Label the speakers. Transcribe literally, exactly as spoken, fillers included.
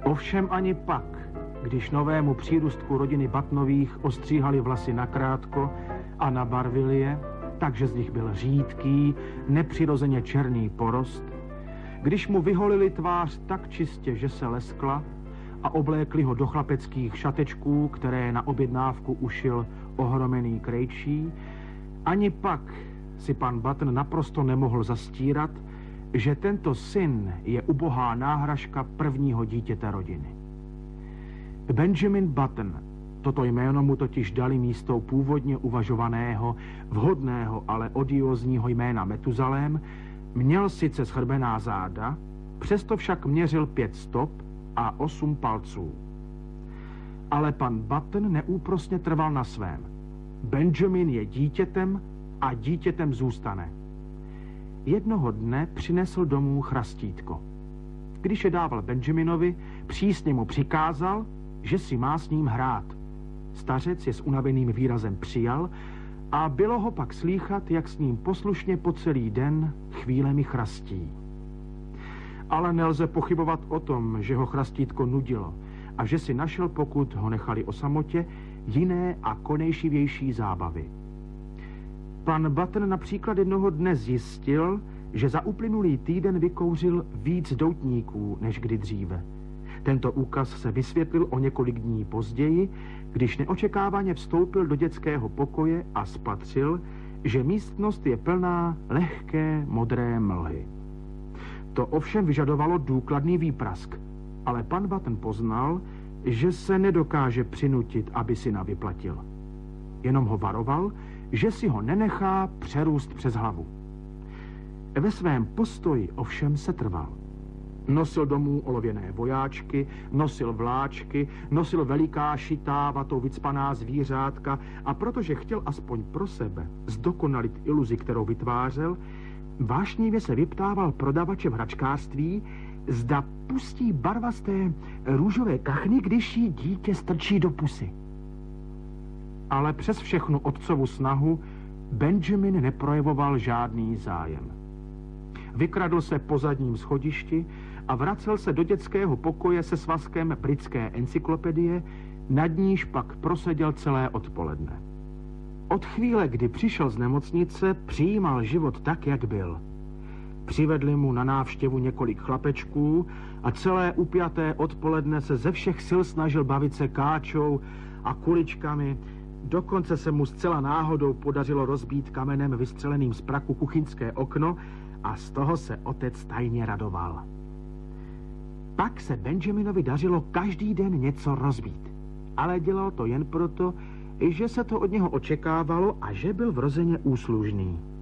Speaker 1: Ovšem ani pak, když novému přírůstku rodiny Buttonových ostříhali vlasy nakrátko a nabarvili je, takže z nich byl řídký, nepřirozeně černý porost, když mu vyholili tvář tak čistě, že se leskla, a oblékli ho do chlapeckých šatečků, které na objednávku ušil ohromený krejčí, ani pak si pan Button naprosto nemohl zastírat, že tento syn je ubohá náhražka prvního dítěte rodiny. Benjamin Button, toto jméno mu totiž dali místo původně uvažovaného, vhodného, ale odiózního jména Metuzalém, měl sice schrbená záda, přesto však měřil pět stop a osm palců. Ale pan Button neúprosně trval na svém. Benjamin je dítětem a dítětem zůstane. Jednoho dne přinesl domů chrastítko. Když je dával Benjaminovi, přísně mu přikázal, že si má s ním hrát. Stařec je s unaveným výrazem přijal a bylo ho pak slýchat, jak s ním poslušně po celý den chvílemi chrastí. Ale nelze pochybovat o tom, že ho chrastítko nudilo a že si našel, pokud ho nechali o samotě, jiné a konejšivější zábavy. Pan Button například jednoho dne zjistil, že za uplynulý týden vykouřil víc doutníků než kdy dříve. Tento úkaz se vysvětlil o několik dní později, když neočekávaně vstoupil do dětského pokoje a spatřil, že místnost je plná lehké modré mlhy. To ovšem vyžadovalo důkladný výprask, ale pan Button poznal, že se nedokáže přinutit, aby syna vyplatil. Jenom ho varoval, že si ho nenechá přerůst přes hlavu. Ve svém postoji ovšem se trval. Nosil domů olověné vojáčky, nosil vláčky, nosil veliká šitá vatou vycpaná zvířátka a protože chtěl aspoň pro sebe zdokonalit iluzi, kterou vytvářel, vášnivě se vyptával prodavače v hračkářství, zda pustí barvasté růžové kachny, když jí dítě strčí do pusy. Ale přes všechnu otcovu snahu Benjamin neprojevoval žádný zájem. Vykradl se po zadním schodišti a vracel se do dětského pokoje se svazkem britské encyklopedie, nad níž pak proseděl celé odpoledne. Od chvíle, kdy přišel z nemocnice, přijímal život tak, jak byl. Přivedli mu na návštěvu několik chlapečků a celé upjaté odpoledne se ze všech sil snažil bavit se káčou a kuličkami. Dokonce se mu zcela náhodou podařilo rozbít kamenem vystřeleným z praku kuchyňské okno a z toho se otec tajně radoval. Pak se Benjaminovi dařilo každý den něco rozbít, ale dělal to jen proto, že se to od něho očekávalo a že byl vrozeně úslužný.